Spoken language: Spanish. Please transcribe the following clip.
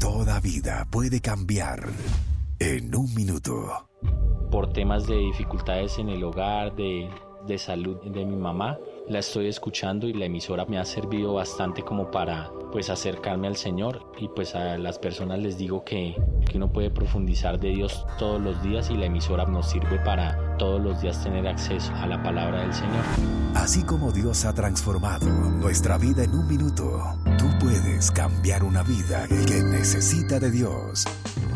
Toda vida puede cambiar en un minuto. Por temas de dificultades en el hogar, de salud de mi mamá, la estoy escuchando y la emisora me ha servido bastante como para acercarme al Señor, y a las personas les digo que uno puede profundizar de Dios todos los días, y la emisora nos sirve para todos los días tener acceso a la palabra del Señor. Así como Dios ha transformado nuestra vida en un minuto, tú puedes cambiar una vida que necesita de Dios.